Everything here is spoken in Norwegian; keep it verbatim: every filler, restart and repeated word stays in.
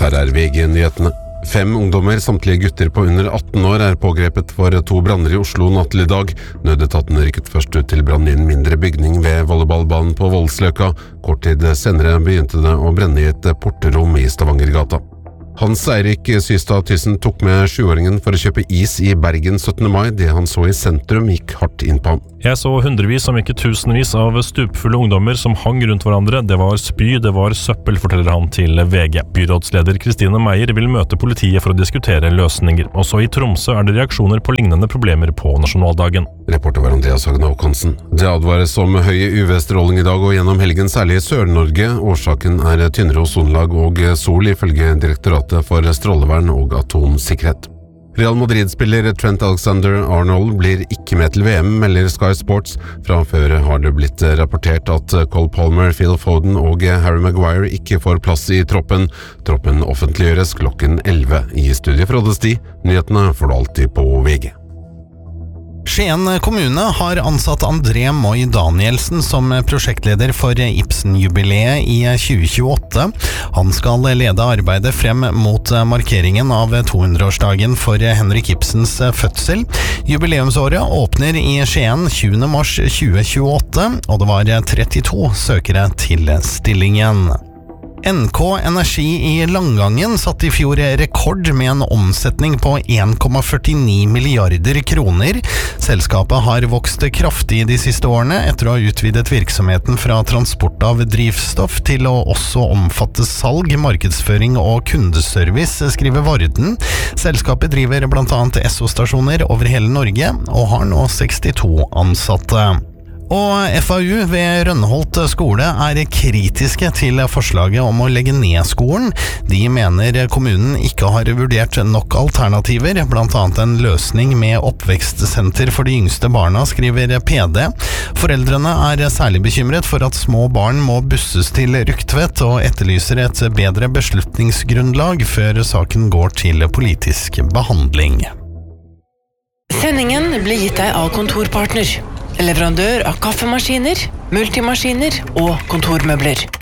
Her er V G-nyhetene. Fem ungdommer, samtlige gutter på under atten år, er pågrepet for to branner i Oslo natt til i dag. Nødetaten rykket først ut til brann i en mindre bygning ved volleyballbanen på Voldsløkka. Kort tid senere begynte det å brenne i et porterom i Stavangergata. Hans Eirik Systad Thyssen tok med sjuåringen for å kjøpe is i Bergen syttende mai. Det han så i sentrum gikk hardt inn på ham. Jeg så hundrevis, om ikke tusenvis, av stupfulle ungdommer som hang rundt hverandre. Det var spy, det var søppel, forteller han til V G. Byrådsleder Kristine Meyer vil møte politiet for å diskutere løsninger. Også i Tromsø er det reaksjoner på lignende problemer på nasjonaldagen. Reporter var Andreas Hagen Håkonsen. Det advares om høy U V-stråling i dag og gjennom helgen, særlig i Sør-Norge. Årsaken er tynnere ozonlag og sol, ifølge Direktoratet for strålevern og atomsikkerhet. Real Madrid-spiller Trent Alexander-Arnold blir ikke med til V M, melder Sky Sports. Fra før har det blitt rapportert at Cole Palmer, Phil Foden og Harry Maguire ikke får plass i troppen. Troppen offentliggjøres klokken elleve. I studiet fra Oddesti. Nyhetene får du alltid på V G. Skien kommune har ansatt André Moi Danielsen som prosjektleder for Ibsen-jubileet i tjue tjueåtte. Han skal lede arbeidet frem mot markeringen av tohundreårsdagen for Henrik Ibsens fødsel. Jubileumsåret åpner i Skien tjuende mars tjue tjueåtte, og det var trettito søkere til stillingen. N K Energi i Langangen satt i fjor rekord med en omsetning på en komma førtini milliarder kroner. Selskapet har vokst kraftig de siste årene etter å ha utvidet virksomheten fra transport av drivstoff til å også omfatte salg, markedsføring og kundeservice, skriver Varden. Selskapet driver blant annet Esso-stasjoner over hele Norge og har nå sekstito ansatte. Og F A U ved Rønneholt skole er kritiske til forslaget om å legge ned skolen. De mener kommunen ikke har vurdert nok alternativer, blant annet en løsning med oppvekstsenter for de yngste barna, skriver P D. Foreldrene er særlig bekymret for at små barn må busses til Rugtvedt, og etterlyser et bedre beslutningsgrunnlag før saken går til politisk behandling. Sendingen blir gitt deg av Kontorpartner, leverandør av kaffemaskiner, multimaskiner og kontormøbler.